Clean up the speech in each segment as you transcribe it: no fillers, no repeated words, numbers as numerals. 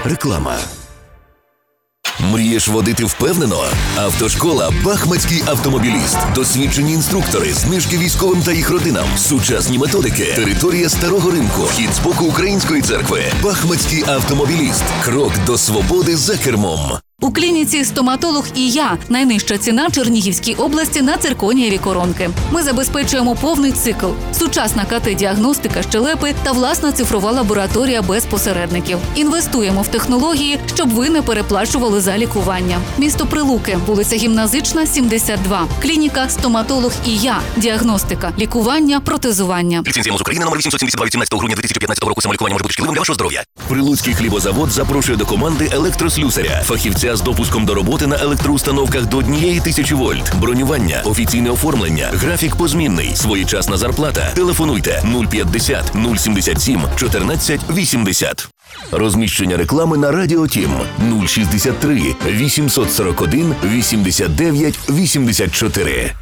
Реклама. Мрієш водити впевнено? Автошкола «Бахмацький автомобіліст». Досвідчені інструктори, знижки військовим та їх родинам, сучасні методики, територія Старого Ринку, вхід з боку Української церкви. «Бахмацький автомобіліст». Крок до свободи за кермом. У клініці «Стоматолог і я» найнижча ціна в Чернігівській області на цирконієві коронки. Ми забезпечуємо повний цикл – сучасна КТ-діагностика щелепи та власна цифрова лабораторія без посередників. Інвестуємо в технології, щоб ви не переплачували за лікування. Місто Прилуки, вулиця Гімназична, 72. Клініка «Стоматолог і я». Діагностика, лікування, протезування. Ліцензія МОЗ України номер 872 від 17 грудня 2015 року. Самолікування може бути шкідливим для вашого здоров'я. Прилуцький хлібозавод запрошує до команди електрослюсаря, фахівця з допуском до роботи на електроустановках до 1000 вольт. Бронювання, офіційне оформлення, графік позмінний, своєчасна зарплата. Телефонуйте 050 077 14 80. Розміщення реклами на Радіо Тім 063 841 89 84.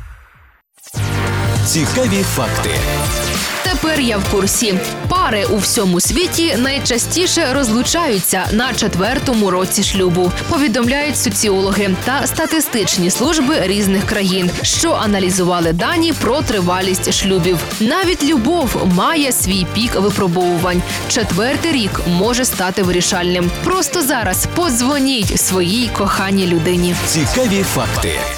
Цікаві факти. Тепер я в курсі. Пари у всьому світі найчастіше розлучаються на 4-му році шлюбу, повідомляють соціологи та статистичні служби різних країн, що аналізували дані про тривалість шлюбів. Навіть любов має свій пік випробовувань. 4-й рік може стати вирішальним. Просто зараз подзвоніть своїй коханій людині. Цікаві факти.